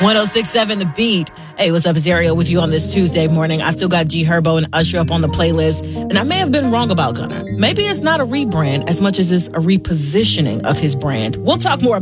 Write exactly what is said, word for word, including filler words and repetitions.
one oh six point seven The Beat. Hey, what's up? It's Ariel with you on this Tuesday morning. I still got G Herbo and Usher up on the playlist, and I may have been wrong about Gunna. Maybe it's not a rebrand as much as it's a repositioning of his brand. We'll talk more about